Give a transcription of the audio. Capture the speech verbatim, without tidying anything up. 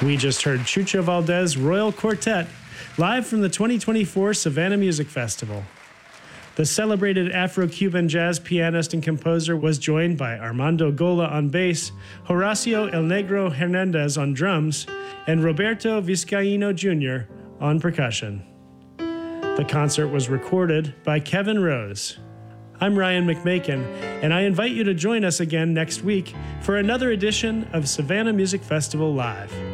We just heard Chucho Valdez Royal Quartet, live from the twenty twenty-four Savannah Music Festival. The celebrated Afro-Cuban jazz pianist and composer was joined by Armando Gola on bass, Horacio El Negro Hernandez on drums, and Roberto Vizcaíno Junior on percussion. The concert was recorded by Kevin Rose. I'm Ryan McMakin, and I invite you to join us again next week for another edition of Savannah Music Festival Live.